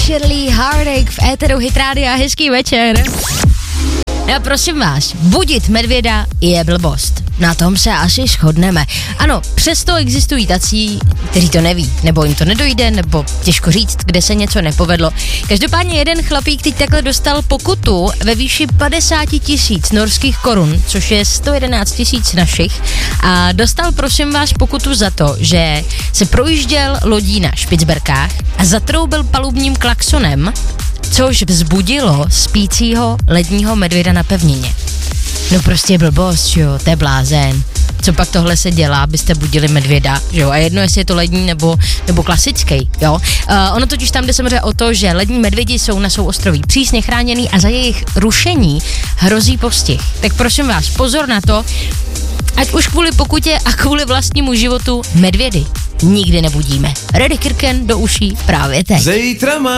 Shirley Heartache v éteru Hit Rádia. Hezký večer. Já prosím vás, budit medvěda je blbost. Na tom se asi shodneme. Ano, přesto existují tací, kteří to neví, nebo jim to nedojde, nebo těžko říct, kde se něco nepovedlo. Každopádně jeden chlapík teď takhle dostal pokutu ve výši 50 000 norských korun, což je 111 000 našich, a dostal, prosím vás, pokutu za to, že se projížděl lodí na Špicberkách a zatroubil palubním klaksonem, což vzbudilo spícího ledního medvěda na pevnině. No prostě blbost, jo, to je blázen. Co pak tohle se dělá, abyste budili medvěda, jo, a jedno, jestli je to lední nebo klasický, jo. Ono totiž tam jde samozřejmě o to, že lední medvědi jsou na souostroví přísně chráněný a za jejich rušení hrozí postih. Tak prosím vás, pozor na to, ať už kvůli pokutě a kvůli vlastnímu životu medvědy nikdy nebudíme. Reddy Kirken do uší právě teď.